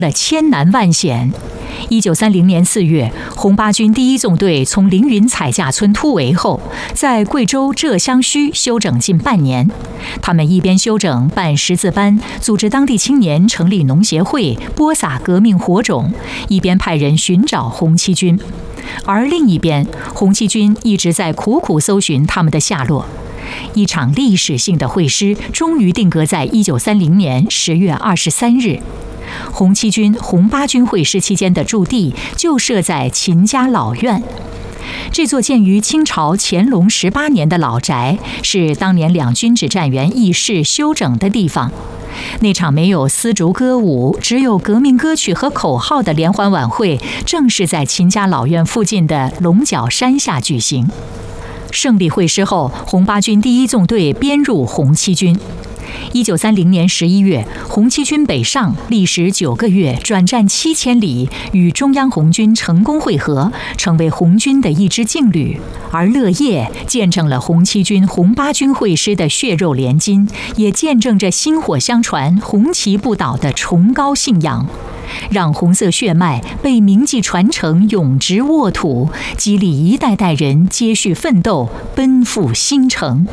的千难万险。1930年4月，红八军第一纵队从凌云彩架村突围后，在贵州浙湘区休整近半年。他们一边休整办识字班，组织当地青年成立农协会，播撒革命火种，一边派人寻找红七军。而另一边，红七军一直在苦苦搜寻他们的下落。一场历史性的会师终于定格在1930年10月23日。红七军、红八军会师期间的驻地就设在秦家老院。这座建于清朝乾隆18年的老宅，是当年两军指战员议事休整的地方。那场没有丝竹歌舞，只有革命歌曲和口号的联欢晚会，正是在秦家老院附近的龙角山下举行。胜利会师后，红八军第一纵队编入红七军。1930年11月，红七军北上，历时9个月，转战7000里，与中央红军成功会合，成为红军的一支劲旅。而乐业见证了红七军、红八军会师的血肉连金，也见证着薪火相传、红旗不倒的崇高信仰。让红色血脉被铭记传承，永植沃土，激励一代代人接续奋斗，奔赴新城。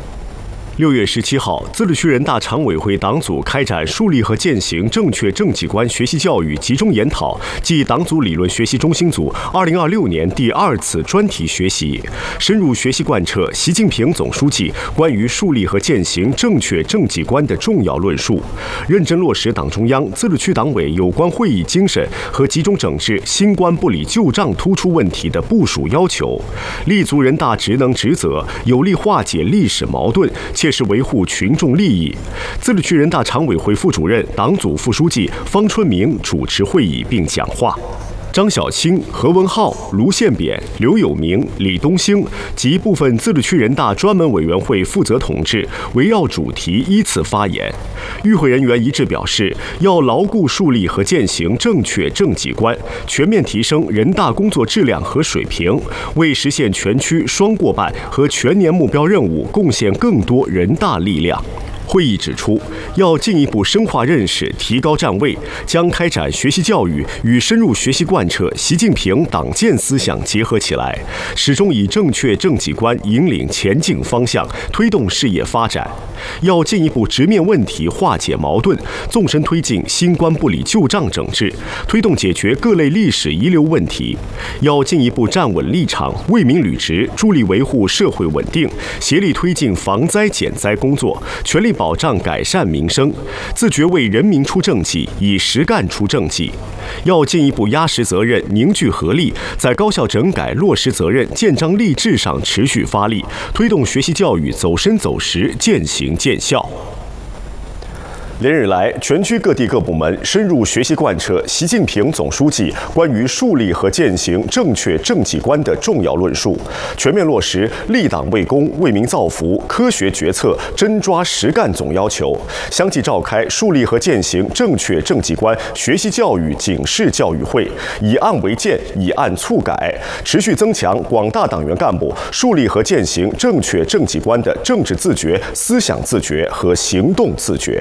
6月17号，自治区人大常委会党组开展树立和践行正确政绩观学习教育集中研讨暨党组理论学习中心组2026年第2次专题学习，深入学习贯彻习近平总书记关于树立和践行正确政绩观的重要论述，认真落实党中央、自治区党委有关会议精神和集中整治新冠不理旧账突出问题的部署要求，立足人大职能职责，有力化解历史矛盾，切实维护群众利益。自治区人大常委会副主任、党组副书记方春明主持会议并讲话。张晓清、何文浩、卢宪扁、刘有明、李东兴及部分自治区人大专门委员会负责同志围绕主题依次发言。与会人员一致表示，要牢固树立和践行正确政绩观，全面提升人大工作质量和水平，为实现全区双过半和全年目标任务贡献更多人大力量。会议指出，要进一步深化认识，提高站位，将开展学习教育与深入学习贯彻习近平党建思想结合起来，始终以正确政绩观引领前进方向，推动事业发展。要进一步直面问题，化解矛盾，纵深推进新冠不理旧账整治，推动解决各类历史遗留问题。要进一步站稳立场，为民履职，助力维护社会稳定，协力推进防灾减灾工作，全力保障改善民生，自觉为人民出政绩，以实干出政绩。要进一步压实责任，凝聚合力，在高校整改、落实责任、建章立制上持续发力，推动学习教育走深走实、渐行渐效。连日来，全区各地各部门深入学习贯彻习近平总书记关于树立和践行正确政绩观的重要论述，全面落实立党为公、为民造福、科学决策、真抓实干总要求，相继召开树立和践行正确政绩观学习教育警示教育会，以案为鉴，以案促改，持续增强广大党员干部树立和践行正确政绩观的政治自觉、思想自觉和行动自觉。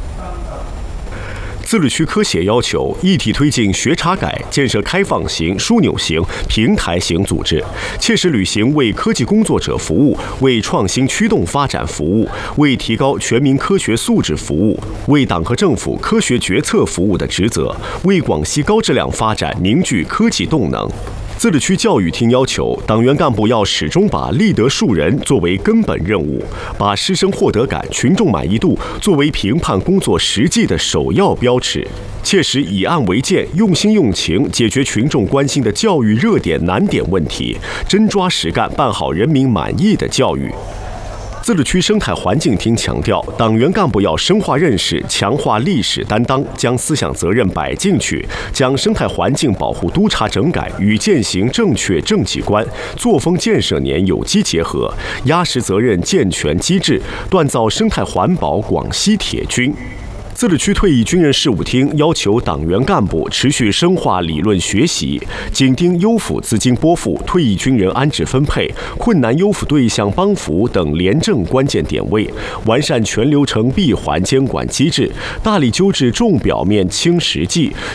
自治区科协要求一体推进学查改，建设开放型、枢纽型、平台型组织，切实履行为科技工作者服务、为创新驱动发展服务、为提高全民科学素质服务、为党和政府科学决策服务的职责，为广西高质量发展凝聚科技动能。自治区教育厅要求党员干部要始终把立德树人作为根本任务，把师生获得感、群众满意度作为评判工作实际的首要标尺，切实以案为鉴，用心用情解决群众关心的教育热点难点问题，真抓实干办好人民满意的教育。自治区生态环境厅强调，党员干部要深化认识，强化历史担当，将思想责任摆进去，将生态环境保护督查整改与践行正确政绩观、作风建设年有机结合，压实责任健全机制，锻造生态环保广西铁军。自治区退役军人事务厅要求党员干部持续深化理论学习，紧盯优抚资金拨付、退役军人安置分配、困难优抚对象帮扶等廉政关键点位，完善全流程闭环监管机制，大力纠治重表面轻实际，